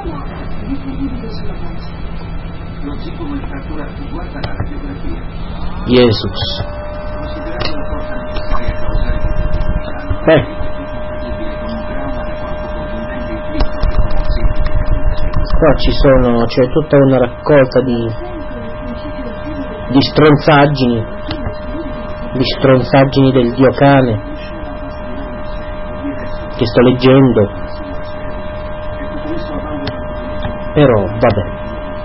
Jesus. Qua c'è tutta una raccolta di stronzaggini del Dio cane che sto leggendo, però vabbè.